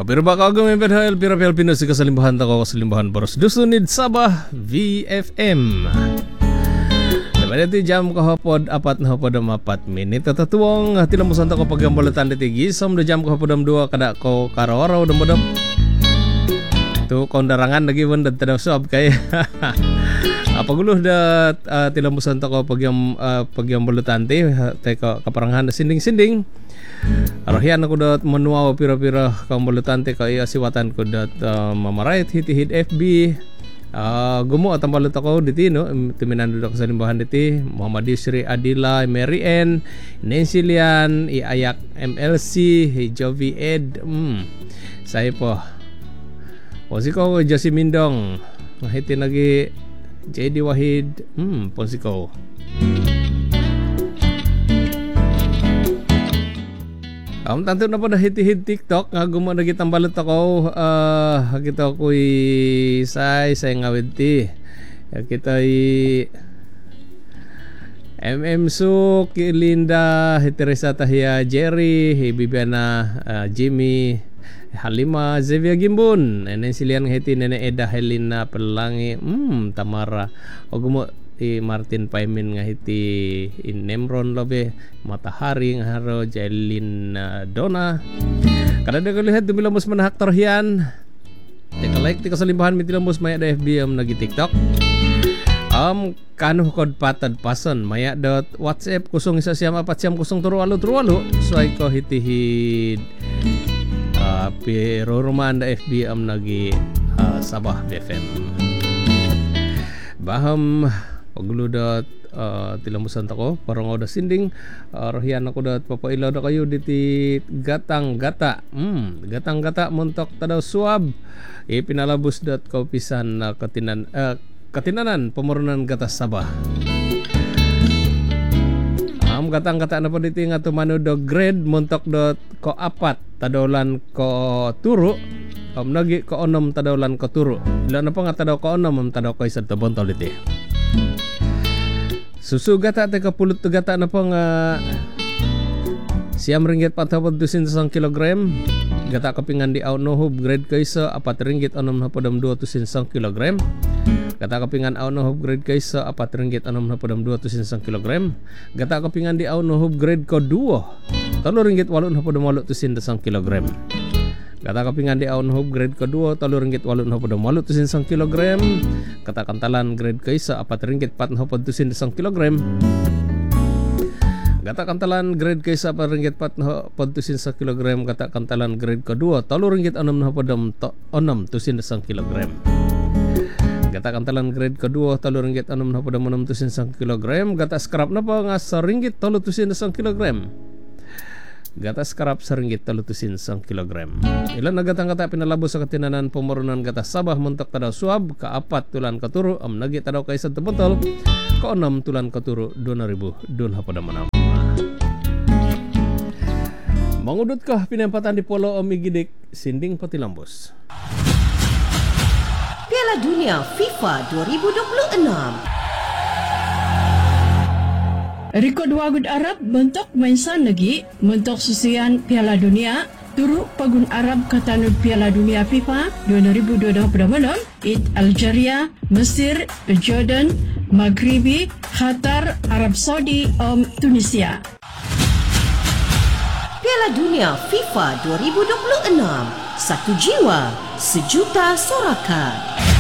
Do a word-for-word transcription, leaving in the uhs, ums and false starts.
Kapiro ba ka agam ipedhal pira Pilipino si kasalimbahan ta ko kasalimbahan boros dusunid Sabah V F M. Naman iti jam kahapod apat na hapod am apat minit tatatuwang tilamusan ta ko pagambalatan iti gisom da jam kahapod am dua kada ko karaw-araw damodam. Tu kondarangan lagi pun dan tidak suap kay apa guluh da uh, tilamusan ta ko pagyam uh, pagyam balutante te ka kaparangan sinding-sinding arahyan ako dat manuaw pira-pira kang balutante kay asiwatan ko dat uh, mamarait hitihid F B uh, gumo at balut ako diti no timinando ako sa limbahan diti Muhammad Yusri Adila Mary Ann Nancy Lian Iayak M L C Jovi Ed mm. Saya po Ponsiko Josie Mindong mahiti lagi J D Wahid hmm Ponsiko Am tanto na po na hit-hit TikTok nga gumo na kitang balot ako uh, kita ko'y say say ngawid ti kita i M M Suk Linda Teresa Tahia Jerry Bibiana uh, Jimmy Halima Xavier Gimbun enen silian heti nene Eda Helena Pelangi hmm Tamara o gumo ti Martin Paimin nga hiti in Nemron lobe Matahari nga haro Jailin uh, Dona kada da kalihat dumilamos manahak torhian tika like tika salimbahan mitilamos maya da F B am nagi TikTok am um, kanuh kod patad pason maya dot WhatsApp kusong isa siyam apat siyam kusong turu alu turu alu suay ko hitihid uh, pero rumaan da F B am nagi uh, Sabah B F M baham pagulo dat uh, tilamusan tako parang oda sinding uh, rohyan ako dat papailaw da kayo diti gatang gata hmm gatang gata montok tadaw suab ipinalabos dat ko pisan uh, katinan uh, katinanan pamarunan gata Sabah am gatang gata na po diti nga tumano do grade montok dot ko apat tadawlan ko turo am nagi ko onom tadawlan ko turo ilan na po nga tadaw ko onom am tadaw ko isa tabontol iti susu gata te kapulot to gata na po nga siyam ringgit patapod dusin sa kilogram gata kapingan di aw nohub grade kaysa apat ringgit anom na podam dua tusin sa kilogram gata kapingan aw nohub grade kaysa apat ringgit anom na podam dua tusin sa kilogram gata kapingan di aw nohub grade ko duo talo ringgit walo na podam walo tusin sa kilogram kata kapingan di aw nohub grade ko duo talo ringgit walo na podam walo tusin sa kilogram kata kantalan grade kaysa apat ringgit pat na pod tusin sa kilogram kata kantalan grade kaysa apat ringgit pat na pod tusin sa kilogram kata kantalan grade ko duo talo ringgit anom na podam onom tusin sa kilogram kata kantalan grade ko duo talo ringgit anom na podam onom tusin sa kilogram kata scrap na po nga sa ringgit talo tusin sa kilogram gatas karap sa ringgit talutusin sang kilogram. Ilan na gatang kata pinalabos sa katinanan pamarunan gatas Sabah muntak tadaw suab kaapat tulan katuro am nagi tadaw kay sa tebotol kaonam tulan katuro dua ribu dun hapadamanam. Mangudot ka pinempatan di polo o migidik sinding patilambos. Piala Dunia FIFA dua ribu dua puluh enam. Rekod wagud Arab bentuk mainsan lagi bentuk susian Piala Dunia turut pagun Arab katanud Piala Dunia FIFA dua ribu dua puluh enam it Algeria, Mesir, Jordan, Maghribi, Qatar, Arab Saudi, um, Tunisia. Piala Dunia FIFA dua ribu dua puluh enam satu jiwa sejuta sorakan.